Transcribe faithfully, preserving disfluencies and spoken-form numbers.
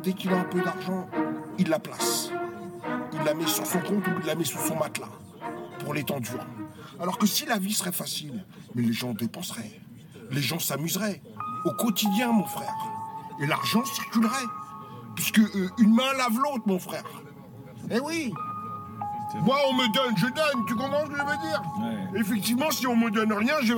dès qu'il a un peu d'argent, il la place. Il la met sur son compte ou il la met sous son matelas pour l'étendue. Alors que si la vie serait facile, mais les gens dépenseraient, les gens s'amuseraient au quotidien, mon frère. Et l'argent circulerait, puisque euh, une main lave l'autre, mon frère. Eh oui. Moi, on me donne, je donne, tu comprends ce que je veux dire? Ouais. Effectivement, si on me donne rien, je